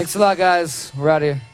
Thanks a lot, guys. We're out of here.